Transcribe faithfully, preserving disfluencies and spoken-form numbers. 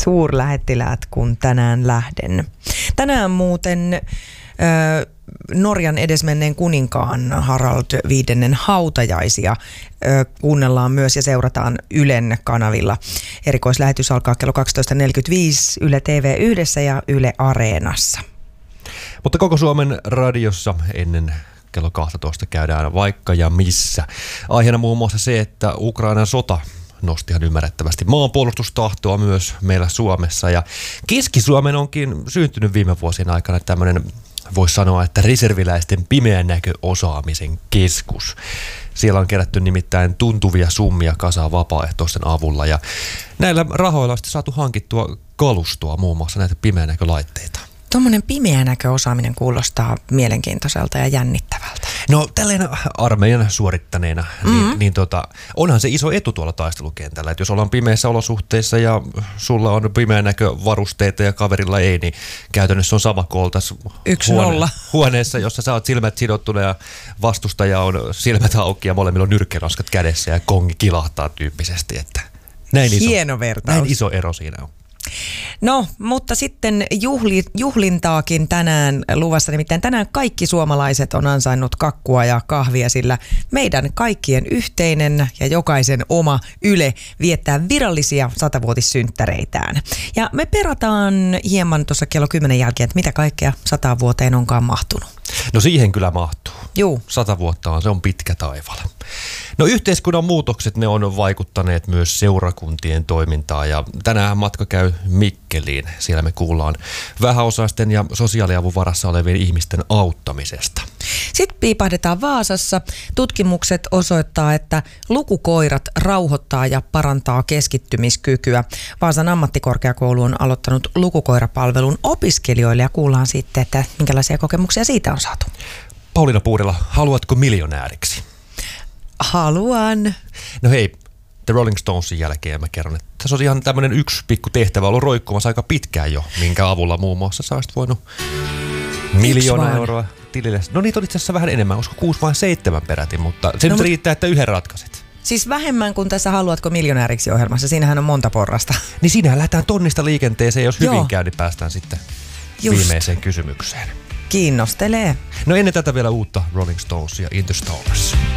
suurlähettiläät, kun tänään lähden. Tänään muuten ö, Norjan edesmenneen kuninkaan Harald viidennen hautajaisia ö, kuunnellaan myös ja seurataan Ylen kanavilla. Erikoislähetys alkaa kello kaksitoista neljäkymmentäviisi Yle T V yhdessä ja Yle Areenassa. Mutta koko Suomen radiossa ennen kello kaksitoista käydään vaikka ja missä. Aiheena muun muassa se, että Ukrainan sota nosti ihan ymmärrettävästi maanpuolustustahtoa myös meillä Suomessa. Ja Keski-Suomen onkin syntynyt viime vuosien aikana tämmöinen, voisi sanoa, että reserviläisten pimeän näköosaamisen keskus. Siellä on kerätty nimittäin tuntuvia summia kasaan vapaaehtoisten avulla. Ja näillä rahoilla on sitten saatu hankittua kalustoa, muun muassa näitä pimeän näkölaitteita. Tuommoinen pimeä näköosaaminen kuulostaa mielenkiintoiselta ja jännittävältä. No tällainen armeijan suorittaneena, mm-hmm. niin, niin tota, onhan se iso etu tuolla taistelukentällä, että jos ollaan pimeissä olosuhteissa ja sulla on pimeän näkövarusteita ja kaverilla ei, niin käytännössä on sama koltas huone, huoneessa, jossa sä oot silmät sidottuna ja vastustaja on silmät auki ja molemmilla on nyrkkelaskat kädessä ja kongi kilahtaa tyyppisesti. Että näin hieno iso, vertaus. Näin iso ero siinä on. No, mutta sitten juhli, juhlintaakin tänään luvassa. Nimittäin tänään kaikki suomalaiset on ansainnut kakkua ja kahvia, sillä meidän kaikkien yhteinen ja jokaisen oma Yle viettää virallisia satavuotissynttäreitään. Ja me perataan hieman tuossa kello kymmenen jälkeen, että mitä kaikkea sata vuoteen onkaan mahtunut. No siihen kyllä mahtuu. Juu. Sata vuotta on, se on pitkä taival. No yhteiskunnan muutokset, ne on vaikuttaneet myös seurakuntien toimintaan ja tänään matka käy Mikkeliin. Siellä me kuullaan vähäosaisten ja sosiaaliavun varassa olevien ihmisten auttamisesta. Sitten piipahdetaan Vaasassa. Tutkimukset osoittaa, että lukukoirat rauhoittaa ja parantaa keskittymiskykyä. Vaasan ammattikorkeakoulu on aloittanut lukukoirapalvelun opiskelijoille ja kuullaan sitten, että minkälaisia kokemuksia siitä on saatu. Pauliina Puurila, haluatko miljonääriksi? Haluan. No hei, The Rolling Stonesin jälkeen mä kerron, että tässä on ihan tämmöinen yksi pikku tehtävä ollut roikkumassa aika pitkään jo, minkä avulla muun muassa sä olisit voinut miljoona euroa tilille. No niitä oli itse asiassa vähän enemmän, koska kuusi vai seitsemän peräti, mutta se no, nyt riittää, että yhden ratkaisit. Siis vähemmän kuin tässä Haluatko miljonääriksi -ohjelmassa, siinähän on monta porrasta. Niin siinähän lähdetään tonnista liikenteeseen, jos Joo. hyvin käy, niin päästään sitten Just. viimeiseen kysymykseen. Kiinnostelee. No ennen tätä vielä uutta Rolling Stonesia, In the Stars.